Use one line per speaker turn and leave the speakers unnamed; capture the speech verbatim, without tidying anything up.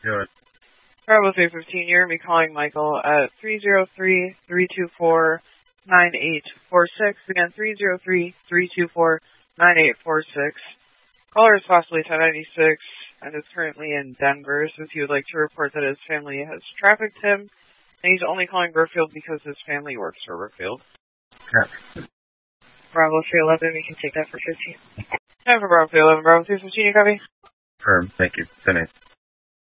Go ahead.
Bravo three fifteen, you're going to be calling Michael at three zero three, three two four, nine eight four six. Again, three zero three, three two four, nine eight four six. Caller is possibly ten ninety-six and is currently in Denver, since he would like to report that his family has trafficked him, and he's only calling Brookfield because his family works for Brookfield.
Okay.
Bravo three eleven, we can take that for fifteen. Time for Bravo three eleven, Bravo three fifteen, you copy?
Firm, thank you. ten eight.